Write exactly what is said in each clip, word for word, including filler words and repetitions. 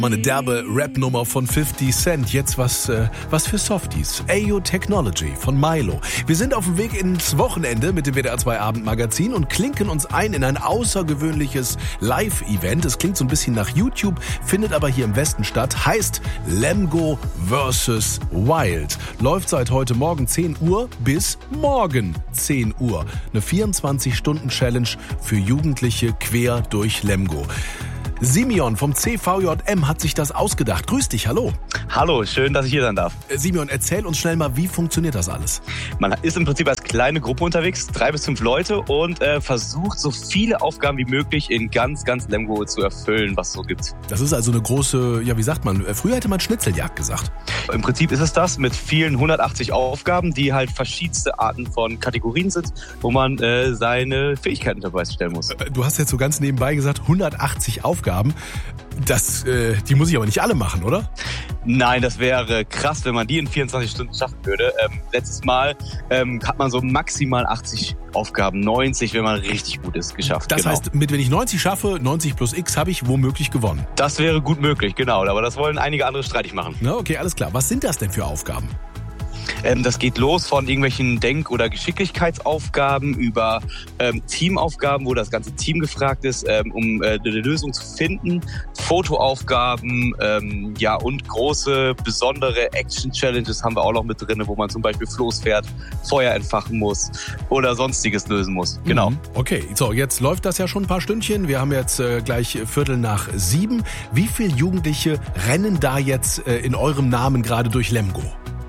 Mal eine derbe Rap-Nummer von fifty Cent. Jetzt was, äh, was für Softies. Ayo Technology von Milo. Wir sind auf dem Weg ins Wochenende mit dem W D R zwei Abendmagazin und klinken uns ein in ein außergewöhnliches Live-Event. Es klingt so ein bisschen nach YouTube, findet aber hier im Westen statt. Heißt Lemgo versus. Wild. Läuft seit heute Morgen zehn Uhr bis morgen zehn Uhr. Eine vierundzwanzig-Stunden-Challenge für Jugendliche quer durch Lemgo. Simeon vom C V J M hat sich das ausgedacht. Grüß dich, hallo. Hallo, schön, dass ich hier sein darf. Simeon, erzähl uns schnell mal, wie funktioniert das alles? Man ist im Prinzip als kleine Gruppe unterwegs, drei bis fünf Leute und äh, versucht, so viele Aufgaben wie möglich in ganz, ganz Lemgo zu erfüllen, was es so gibt. Das ist also eine große, ja wie sagt man, früher hätte man Schnitzeljagd gesagt. Im Prinzip ist es das mit vielen hundertachtzig Aufgaben, die halt verschiedenste Arten von Kategorien sind, wo man äh, seine Fähigkeiten unter Beweis stellen muss. Du hast jetzt so ganz nebenbei gesagt, hundertachtzig Aufgaben. Das, äh, die muss ich aber nicht alle machen, oder? Nein, das wäre krass, wenn man die in vierundzwanzig Stunden schaffen würde. Ähm, letztes Mal ähm, hat man so maximal achtzig Aufgaben, neunzig, wenn man richtig gut ist, geschafft. Das genau. heißt, mit, wenn ich neunzig schaffe, neunzig plus X, habe ich womöglich gewonnen. Das wäre gut möglich, genau. Aber das wollen einige andere streitig machen. Na, okay, alles klar. Was sind das denn für Aufgaben? Ähm, das geht los von irgendwelchen Denk- oder Geschicklichkeitsaufgaben über ähm, Teamaufgaben, wo das ganze Team gefragt ist, ähm, um äh, eine Lösung zu finden. Fotoaufgaben, ähm, ja, und große, besondere Action-Challenges haben wir auch noch mit drin, wo man zum Beispiel Floß fährt, Feuer entfachen muss oder sonstiges lösen muss. Genau. Mhm. Okay, so, jetzt läuft das ja schon ein paar Stündchen. Wir haben jetzt äh, gleich Viertel nach sieben. Wie viele Jugendliche rennen da jetzt äh, in eurem Namen gerade durch Lemgo?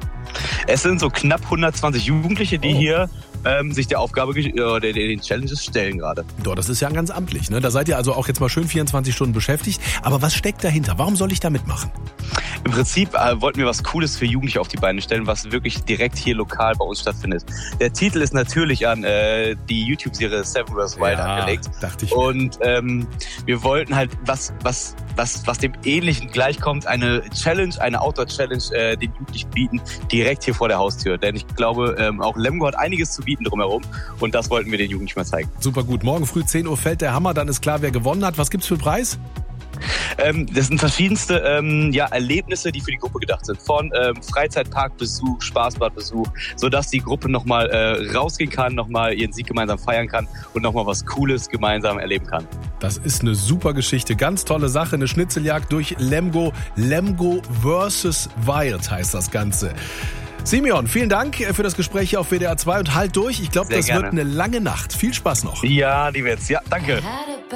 Es sind so knapp hundertzwanzig Jugendliche, die oh. hier ähm, sich der Aufgabe, äh, der, den Challenges stellen gerade. Doch, das ist ja ganz amtlich, ne? Da seid ihr also auch jetzt mal schön vierundzwanzig Stunden beschäftigt. Aber was steckt dahinter? Warum soll ich da mitmachen? Im Prinzip äh, wollten wir was Cooles für Jugendliche auf die Beine stellen, was wirklich direkt hier lokal bei uns stattfindet. Der Titel ist natürlich an äh, die YouTube-Serie Seven versus. Wild ja, angelegt. Dachte ich. Und ähm, wir wollten halt was, was, was, was dem Ähnlichen gleichkommt, eine Challenge, eine Outdoor-Challenge äh, den Jugendlichen bieten, direkt hier vor der Haustür. Denn ich glaube, ähm, auch Lemgo hat einiges zu bieten drumherum und das wollten wir den Jugendlichen mal zeigen. Super gut. Morgen früh zehn Uhr fällt der Hammer, dann ist klar, wer gewonnen hat. Was gibt's für einen Preis? Ähm, das sind verschiedenste ähm, ja, Erlebnisse, die für die Gruppe gedacht sind. Von ähm, Freizeitparkbesuch, Spaßbadbesuch, sodass die Gruppe nochmal äh, rausgehen kann, nochmal ihren Sieg gemeinsam feiern kann und nochmal was Cooles gemeinsam erleben kann. Das ist eine super Geschichte, ganz tolle Sache, eine Schnitzeljagd durch Lemgo. Lemgo versus. Wild heißt das Ganze. Simeon, vielen Dank für das Gespräch hier auf W D R zwei und halt durch. Ich glaube, das gerne. wird eine lange Nacht. Viel Spaß noch. Ja, die wird's. Ja, danke.